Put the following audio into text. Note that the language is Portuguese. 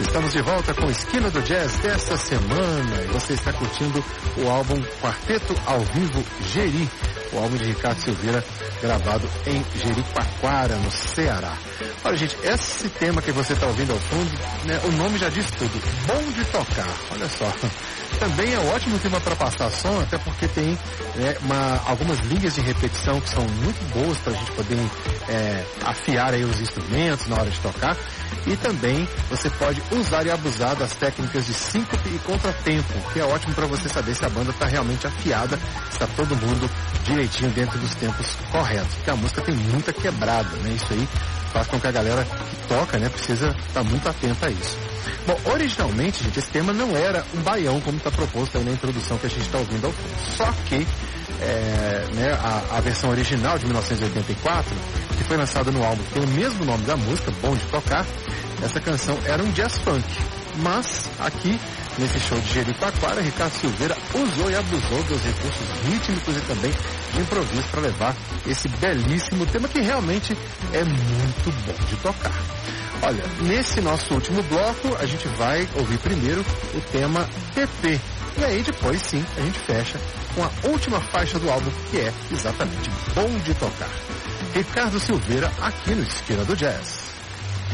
Estamos de volta com Esquina do Jazz desta semana e você está curtindo o álbum Quarteto ao Vivo Jeri, o álbum de Ricardo Silveira, gravado em Jericoacoara, no Ceará. Olha, gente, esse tema que você está ouvindo ao fundo, né, o nome já diz tudo, Bom de Tocar, olha só. Também é um ótimo tema para passar som, até porque tem algumas linhas de repetição que são muito boas para a gente poder afiar aí os instrumentos na hora de tocar. E também você pode usar e abusar das técnicas de síncope e contratempo, que é ótimo para você saber se a banda está realmente afiada, está todo mundo direitinho dentro dos tempos corretos, porque a música tem muita quebrada, né? Isso aí faz com que a galera que toca, né, precisa estar muito atenta a isso. Bom, originalmente, gente, esse tema não era um baião, como está proposto aí na introdução que a gente está ouvindo ao fundo. Só que a versão original de 1984, que foi lançada no álbum que tem o mesmo nome da música, Bom de Tocar, essa canção era um jazz funk. Mas aqui, nesse show de Jericoacoara, Ricardo Silveira usou e abusou dos recursos rítmicos e também de improviso para levar esse belíssimo tema que realmente é muito bom de tocar. Olha, nesse nosso último bloco, a gente vai ouvir primeiro o tema PP. E aí depois, sim, a gente fecha com a última faixa do álbum, que é exatamente Bom de Tocar. Ricardo Silveira, aqui no Esquina do Jazz.